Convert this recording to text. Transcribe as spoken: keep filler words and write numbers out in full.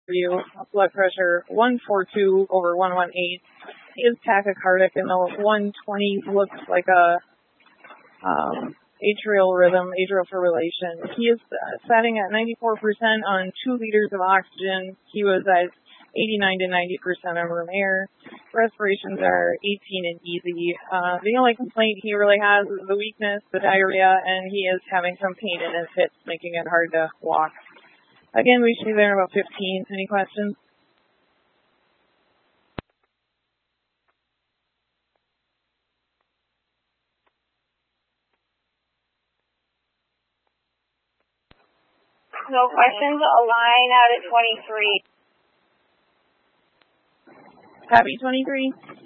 you. Blood pressure one forty-two over one eighteen. He is tachycardic, and the one twenty looks like a um, atrial rhythm, atrial fibrillation. He is uh, setting at ninety-four percent on two liters of oxygen. He was at eighty-nine to ninety percent of room air. Respirations are eighteen and easy. Uh, the only complaint he really has is the weakness, the diarrhea, and he is having some pain in his hips, making it hard to walk. Again, we should be there in about fifteen. Any questions? No questions. Align out at twenty-three. Happy twenty-three.